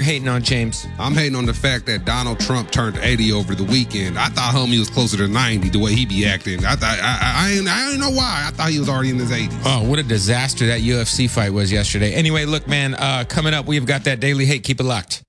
hating on, James? I'm hating on the fact that Donald Trump turned 80 over the weekend. I thought homie was closer to 90 the way he be acting. I don't know why. I thought he was already in his 80s. Oh, what a disaster that UFC fight was yesterday. Anyway, look, man, coming up, we've got that Daily Hate. Keep it locked.